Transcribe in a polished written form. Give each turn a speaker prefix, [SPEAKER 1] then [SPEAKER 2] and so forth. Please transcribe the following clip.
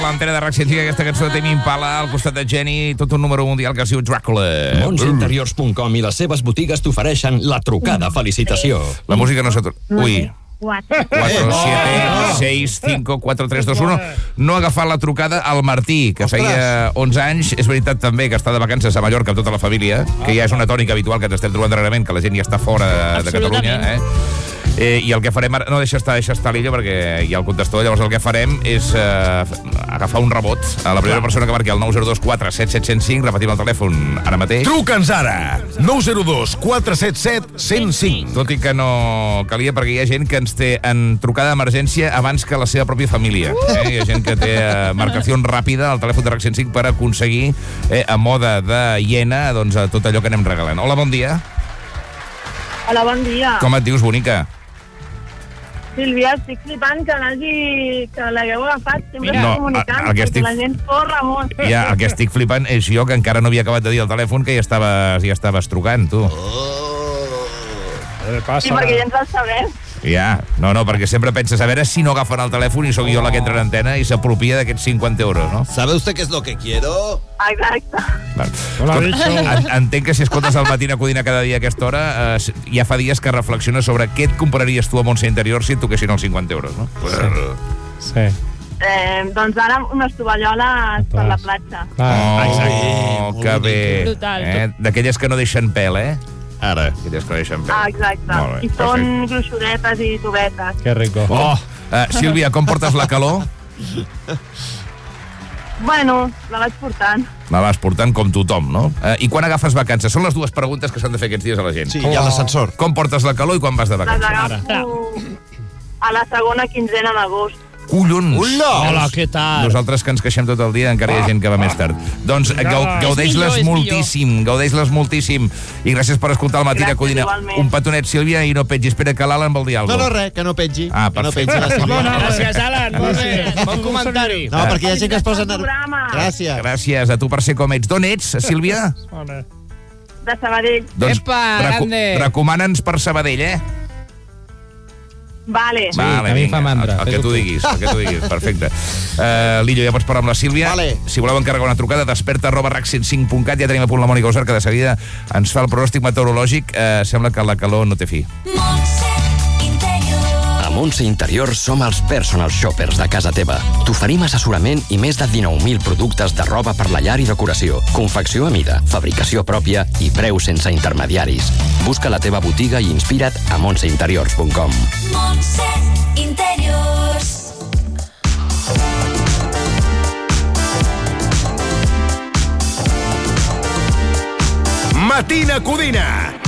[SPEAKER 1] L'antena de RAC 105, aquesta cançó de Tame Impala al costat de Jenny, tot un número mundial que es diu Dràcula.
[SPEAKER 2] Monsinteriors.com i les seves botigues t'ofereixen la trucada felicitació.
[SPEAKER 1] La música no s'atura. Ui. 4, 7, 6, 5, 4, 3, 2, 1. No ha agafat la trucada al Martí, que feia 11 anys. És veritat també que està de vacances a Mallorca amb tota la família, que ja és una tònica habitual que ens estem trobant darrerament, que la gent ja està fora de Catalunya. I el que farem ara... No, deixa estar l'Illo, perquè hi ha el contestador. Llavors el que farem és agafar un rebot a la primera persona que marqui el 902 477 105. Repetim el telèfon ara mateix.
[SPEAKER 3] Truca'ns ara! 902 477 105.
[SPEAKER 1] Tot i que no calia, perquè hi ha gent que ens té en trucada d'emergència abans que la seva pròpia família. Hi ha gent que té marcació ràpida al telèfon de RAC 105 per aconseguir, a mode de hiena, doncs, tot allò que anem regalant. Hola, bon dia.
[SPEAKER 4] Hola, bon dia.
[SPEAKER 1] Com et dius, bonica?
[SPEAKER 4] Sílvia, estic flipant que l'hagueu agafat. Sempre
[SPEAKER 1] No,
[SPEAKER 4] comunicant,
[SPEAKER 1] el que
[SPEAKER 4] perquè la gent corre molt.
[SPEAKER 1] Ja, el que estic flipant és jo, que encara no havia acabat de dir al telèfon que ja estaves trucant, tu.
[SPEAKER 4] Sí, perquè ja ens el sabem.
[SPEAKER 1] Ja, no, perquè sempre penses a veure si no agafen el telèfon i sóc jo la que entra en antena i s'apropia d'aquests 50 euros, no?
[SPEAKER 5] ¿Sabe usted qué es lo que quiero?
[SPEAKER 4] Exacte.
[SPEAKER 1] Entenc que si escoltes el Matina Codina cada dia a aquesta hora, ja fa dies que reflexiones sobre què et compraries tu a Montse Interior si et toquessin els 50 euros, no?
[SPEAKER 6] Sí.
[SPEAKER 4] Doncs ara unes tovalloles per la platja.
[SPEAKER 1] Oh, que bé.
[SPEAKER 7] Brutal.
[SPEAKER 1] D'aquelles que no deixen pèl,
[SPEAKER 5] Ara.
[SPEAKER 1] Aquelles que no deixen pèl.
[SPEAKER 4] Exacte.
[SPEAKER 1] Molt bé,
[SPEAKER 4] I són gruixudetes i tubetes.
[SPEAKER 6] Que rico.
[SPEAKER 1] Sílvia, com portes la calor?
[SPEAKER 4] Bueno, la vaig portant.
[SPEAKER 1] La vas portant com tothom, no? I quan agafes vacances? Són les dues preguntes que s'han de fer aquests dies a la gent.
[SPEAKER 5] Sí, hi ha l'ascensor.
[SPEAKER 1] Com portes la calor i quan vas de
[SPEAKER 4] Les
[SPEAKER 1] vacances?
[SPEAKER 4] agafo a la segona quinzena d'agost.
[SPEAKER 1] Collons!
[SPEAKER 7] Hola, què tal?
[SPEAKER 1] Nosaltres que ens queixem tot el dia, encara hi ha gent que va més tard. Doncs gaudeix-les
[SPEAKER 7] és
[SPEAKER 1] moltíssim, gaudeix-les moltíssim. I gràcies per escoltar el Matina
[SPEAKER 4] Gràcies,
[SPEAKER 1] Codina.
[SPEAKER 4] igualment.
[SPEAKER 1] Un petonet, Sílvia, i no pengi. Espera que l'Alan vol dir alguna
[SPEAKER 5] No,
[SPEAKER 1] cosa.
[SPEAKER 5] res, que no pengi.
[SPEAKER 1] Ah,
[SPEAKER 5] que no
[SPEAKER 1] perfecte.
[SPEAKER 5] pengi la Sílvia.
[SPEAKER 7] Gràcies, Alan. Molt bé. Bon comentari.
[SPEAKER 5] No, perquè hi ha gent que es posa
[SPEAKER 4] Programa.
[SPEAKER 5] Gràcies.
[SPEAKER 1] Gràcies a tu per ser com ets. D'on ets, Sílvia?
[SPEAKER 4] De Sabadell.
[SPEAKER 1] Doncs
[SPEAKER 7] Epa, grande.
[SPEAKER 1] recomana'ns per Sabadell,
[SPEAKER 4] Vale.
[SPEAKER 6] que a mi em fa mandra.
[SPEAKER 1] El que tu diguis, perfecte. Lillo, ja pots parlar amb la Sílvia.
[SPEAKER 5] Vale.
[SPEAKER 1] Si voleu encarregar una trucada, desperta@rac105.cat. Ja tenim a punt la Mònica Oser, que de seguida ens fa el pronòstic meteorològic. Sembla que la calor no té fi.
[SPEAKER 2] A Montse Interior som els personal shoppers de casa teva. T'oferim assessorament i més de 19.000 productes de roba per la llar i decoració, confecció a mida, fabricació pròpia i preus sense intermediaris. Busca la teva botiga i inspira't a monsinteriors.com.
[SPEAKER 8] Montse Interiors.
[SPEAKER 3] Matina Codina.